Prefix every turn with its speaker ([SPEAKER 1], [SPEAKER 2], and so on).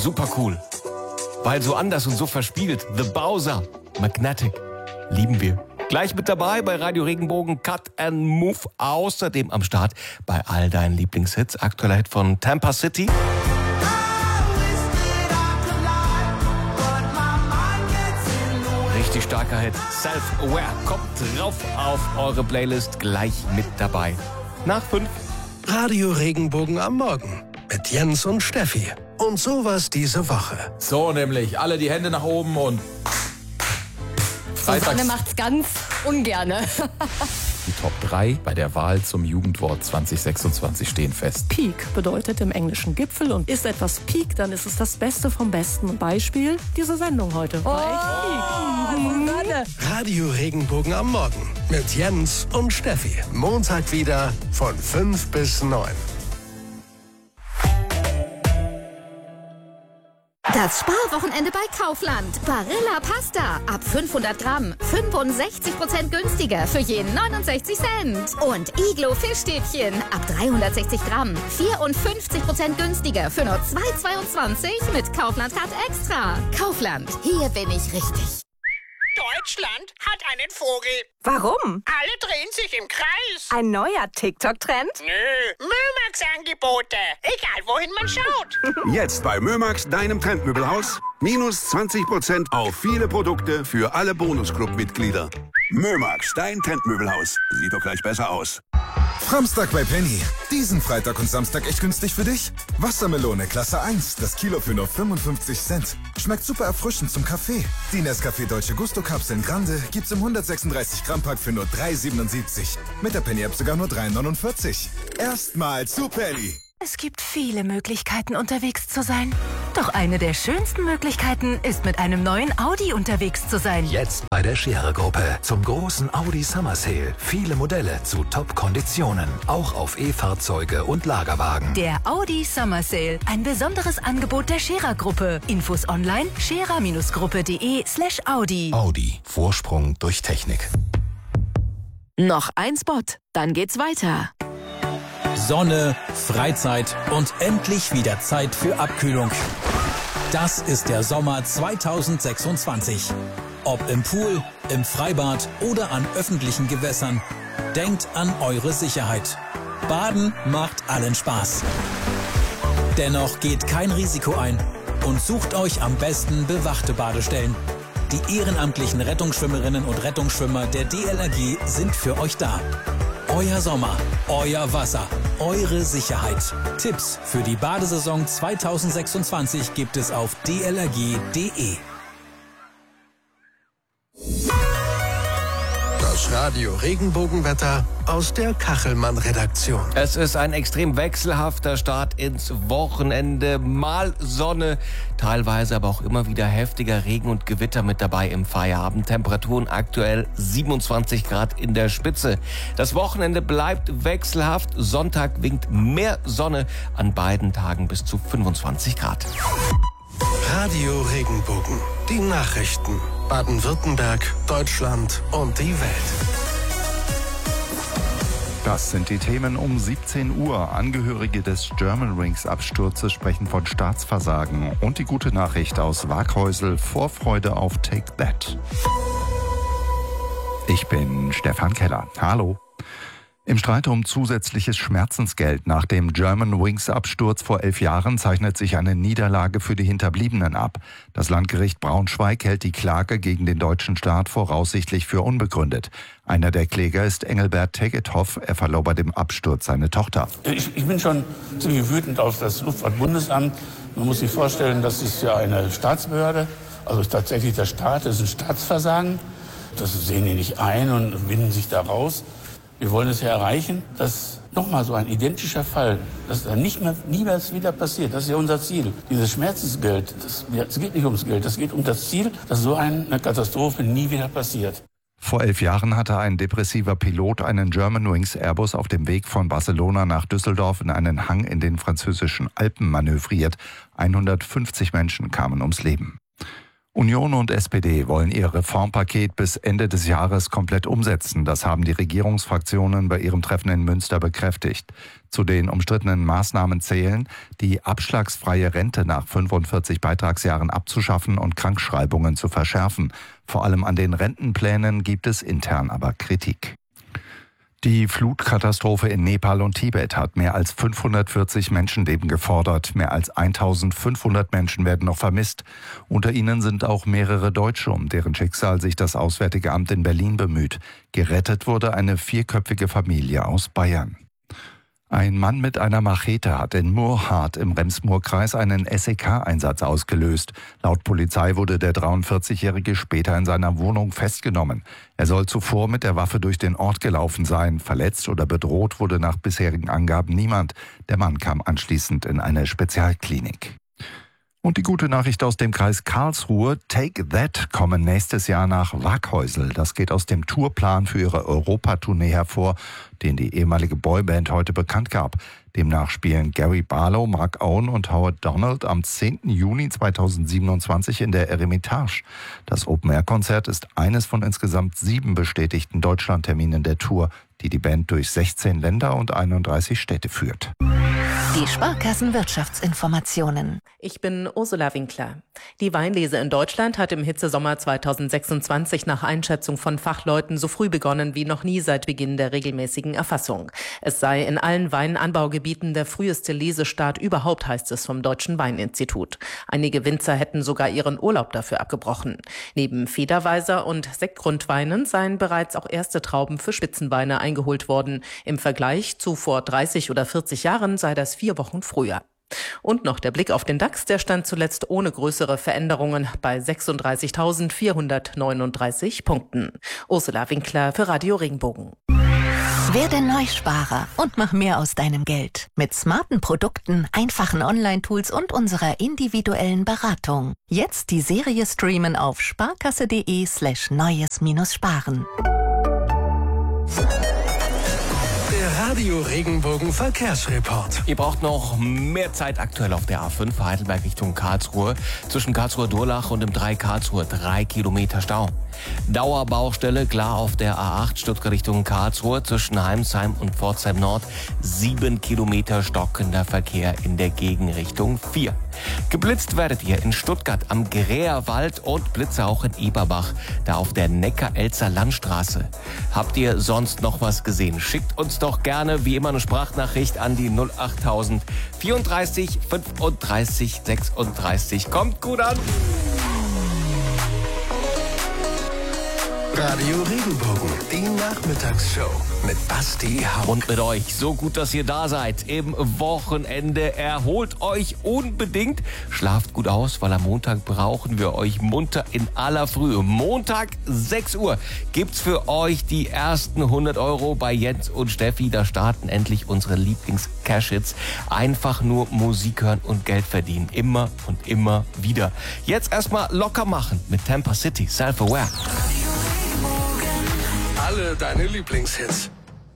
[SPEAKER 1] super cool. Weil so anders und so verspielt. The Bowser, Magnetic, lieben wir. Gleich mit dabei bei Radio Regenbogen Cut and Move. Außerdem am Start bei all deinen Lieblingshits. Aktueller Hit von Tampa City. Richtig starker Hit. Self-Aware kommt drauf auf eure Playlist. Gleich mit dabei. Nach 5.
[SPEAKER 2] Radio Regenbogen am Morgen mit Jens und Steffi. Und sowas diese Woche.
[SPEAKER 3] So nämlich, alle die Hände nach oben und
[SPEAKER 4] Susanne macht's ganz ungerne.
[SPEAKER 3] Die Top 3 bei der Wahl zum Jugendwort 2026 stehen fest.
[SPEAKER 5] Peak bedeutet im Englischen Gipfel und ist etwas Peak, dann ist es das Beste vom Besten. Beispiel, diese Sendung heute. War echt Peak.
[SPEAKER 2] Radio Regenbogen am Morgen mit Jens und Steffi. Montag wieder von 5 bis 9.
[SPEAKER 6] Das Sparwochenende bei Kaufland. Barilla Pasta. Ab 500 Gramm. 65% günstiger für jeden 69 Cent. Und Iglo Fischstäbchen. Ab 360 Gramm. 54% günstiger für nur 2,22 mit Kaufland Card Extra. Kaufland. Hier bin ich richtig.
[SPEAKER 7] Deutschland hat einen Vogel.
[SPEAKER 8] Warum?
[SPEAKER 7] Alle drehen sich im Kreis.
[SPEAKER 8] Ein neuer TikTok-Trend?
[SPEAKER 7] Nö, Mömax-Angebote. Egal, wohin man schaut.
[SPEAKER 9] Jetzt bei Mömax, deinem Trendmöbelhaus. Minus 20% auf viele Produkte für alle Bonusclub-Mitglieder. Mömax, dein Trendmöbelhaus. Sieht doch gleich besser aus.
[SPEAKER 10] Samstag bei Penny. Diesen Freitag und Samstag echt günstig für dich? Wassermelone Klasse 1, das Kilo für nur 55 Cent. Schmeckt super erfrischend zum Kaffee. Die Nescafé Dolce Gusto Kapseln Grande gibt's im 136 Gramm Pack für nur 3,77. Mit der Penny App sogar nur 3,49. Erstmal zu Penny.
[SPEAKER 11] Es gibt viele Möglichkeiten, unterwegs zu sein. Doch eine der schönsten Möglichkeiten ist, mit einem neuen Audi unterwegs zu sein.
[SPEAKER 12] Jetzt bei der Scherer-Gruppe zum großen Audi Summer Sale. Viele Modelle zu Top-Konditionen. Auch auf E-Fahrzeuge und Lagerwagen.
[SPEAKER 11] Der Audi Summer Sale. Ein besonderes Angebot der Scherer-Gruppe. Infos online scherer-gruppe.de/Audi.
[SPEAKER 12] Audi. Vorsprung durch Technik.
[SPEAKER 13] Noch ein Spot, dann geht's weiter.
[SPEAKER 14] Sonne, Freizeit und endlich wieder Zeit für Abkühlung. Das ist der Sommer 2026. Ob im Pool, im Freibad oder an öffentlichen Gewässern. Denkt an eure Sicherheit. Baden macht allen Spaß. Dennoch geht kein Risiko ein und sucht euch am besten bewachte Badestellen. Die ehrenamtlichen Rettungsschwimmerinnen und Rettungsschwimmer der DLRG sind für euch da. Euer Sommer, euer Wasser, eure Sicherheit. Tipps für die Badesaison 2026 gibt es auf dlrg.de.
[SPEAKER 2] Das Radio Regenbogenwetter aus der Kachelmann-Redaktion.
[SPEAKER 1] Es ist ein extrem wechselhafter Start ins Wochenende. Mal Sonne, teilweise aber auch immer wieder heftiger Regen und Gewitter mit dabei im Feierabend. Temperaturen aktuell 27 Grad in der Spitze. Das Wochenende bleibt wechselhaft. Sonntag winkt mehr Sonne, an beiden Tagen bis zu 25 Grad.
[SPEAKER 2] Radio Regenbogen. Die Nachrichten. Baden-Württemberg, Deutschland und die Welt.
[SPEAKER 15] Das sind die Themen um 17 Uhr. Angehörige des Germanwings-Absturzes sprechen von Staatsversagen. Und die gute Nachricht aus Waghäusel: Vorfreude auf Take That. Ich bin Stefan Keller. Hallo. Im Streit um zusätzliches Schmerzensgeld nach dem Germanwings-Absturz vor 11 Jahren zeichnet sich eine Niederlage für die Hinterbliebenen ab. Das Landgericht Braunschweig hält die Klage gegen den deutschen Staat voraussichtlich für unbegründet. Einer der Kläger ist Engelbert Tegethoff. Er verlor bei dem Absturz seine Tochter.
[SPEAKER 16] Ich bin schon ziemlich wütend auf das Luftfahrtbundesamt. Man muss sich vorstellen, das ist ja eine Staatsbehörde, also tatsächlich der Staat, das ist ein Staatsversagen. Das sehen die nicht ein und winden sich da raus. Wir wollen es ja erreichen, dass nochmal so ein identischer Fall, dass da nie mehr wieder passiert. Das ist ja unser Ziel. Dieses Schmerzensgeld, es geht nicht ums Geld, es geht um das Ziel, dass so eine Katastrophe nie wieder passiert.
[SPEAKER 15] Vor 11 Jahren hatte ein depressiver Pilot einen Germanwings Airbus auf dem Weg von Barcelona nach Düsseldorf in einen Hang in den französischen Alpen manövriert. 150 Menschen kamen ums Leben. Union und SPD wollen ihr Reformpaket bis Ende des Jahres komplett umsetzen. Das haben die Regierungsfraktionen bei ihrem Treffen in Münster bekräftigt. Zu den umstrittenen Maßnahmen zählen, die abschlagsfreie Rente nach 45 Beitragsjahren abzuschaffen und Krankschreibungen zu verschärfen. Vor allem an den Rentenplänen gibt es intern aber Kritik. Die Flutkatastrophe in Nepal und Tibet hat mehr als 540 Menschenleben gefordert. Mehr als 1500 Menschen werden noch vermisst. Unter ihnen sind auch mehrere Deutsche, um deren Schicksal sich das Auswärtige Amt in Berlin bemüht. Gerettet wurde eine 4-köpfige Familie aus Bayern. Ein Mann mit einer Machete hat in Murrhardt im Rems-Murr-Kreis einen SEK-Einsatz ausgelöst. Laut Polizei wurde der 43-Jährige später in seiner Wohnung festgenommen. Er soll zuvor mit der Waffe durch den Ort gelaufen sein. Verletzt oder bedroht wurde nach bisherigen Angaben niemand. Der Mann kam anschließend in eine Spezialklinik. Und die gute Nachricht aus dem Kreis Karlsruhe: Take That kommen nächstes Jahr nach Waghäusel. Das geht aus dem Tourplan für ihre Europatournee hervor, den die ehemalige Boyband heute bekannt gab. Demnach spielen Gary Barlow, Mark Owen und Howard Donald am 10. Juni 2027 in der Eremitage. Das Open-Air-Konzert ist eines von insgesamt 7 bestätigten Deutschlandterminen der Tour, die die Band durch 16 Länder und 31 Städte führt.
[SPEAKER 11] Die Sparkassen-Wirtschaftsinformationen.
[SPEAKER 5] Ich bin Ursula Winkler. Die Weinlese in Deutschland hat im Hitzesommer 2026 nach Einschätzung von Fachleuten so früh begonnen wie noch nie seit Beginn der regelmäßigen Erfassung. Es sei in allen Weinanbaugebieten der früheste Lesestart überhaupt, heißt es vom Deutschen Weininstitut. Einige Winzer hätten sogar ihren Urlaub dafür abgebrochen. Neben Federweiser und Sektgrundweinen seien bereits auch erste Trauben für Spitzenweine eingeholt worden. Im Vergleich zu vor 30 oder 40 Jahren sei das 4 Wochen früher. Und noch der Blick auf den DAX, der stand zuletzt ohne größere Veränderungen bei 36.439 Punkten. Ursula Winkler für Radio Regenbogen.
[SPEAKER 11] Werde Neusparer und mach mehr aus deinem Geld. Mit smarten Produkten, einfachen Online-Tools und unserer individuellen Beratung. Jetzt die Serie streamen auf sparkasse.de/neues-sparen.
[SPEAKER 2] Radio Regenbogen Verkehrsreport.
[SPEAKER 1] Ihr braucht noch mehr Zeit aktuell auf der A5 Heidelberg Richtung Karlsruhe. Zwischen Karlsruhe-Durlach und dem 3 Karlsruhe 3 Kilometer Stau. Dauerbaustelle klar auf der A8 Stuttgart Richtung Karlsruhe zwischen Heimsheim und Pforzheim Nord. 7 Kilometer stockender Verkehr in der Gegenrichtung 4. Geblitzt werdet ihr in Stuttgart am Gräerwald und Blitze auch in Eberbach, da auf der Neckar-Elzer Landstraße. Habt ihr sonst noch was gesehen? Schickt uns doch gerne wie immer eine Sprachnachricht an die 08000 34 35 36. Kommt gut an!
[SPEAKER 2] Radio Regenbogen, die Nachmittagsshow mit Basti Hauck.
[SPEAKER 1] Und mit euch. So gut, dass ihr da seid. Im Wochenende erholt euch unbedingt. Schlaft gut aus, weil am Montag brauchen wir euch munter in aller Frühe. Montag 6 Uhr gibt's für euch die ersten 100 Euro bei Jens und Steffi. Da starten endlich unsere Lieblings-Cash-Hits. Einfach nur Musik hören und Geld verdienen. Immer und immer wieder. Jetzt erstmal locker machen mit Tampa City, Self-Aware.
[SPEAKER 2] Alle deine Lieblingshits.